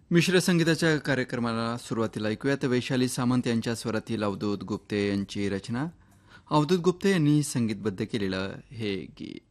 मिश्र संगीताच्या कार्यक्रमाला सुरुवातीला ऐकूयात वैशाली सामंत यांच्या स्वरातील अवधूत गुप्ते यांची रचना. अवधूत गुप्ते यांनी संगीतबद्ध केलेलं हे गीत.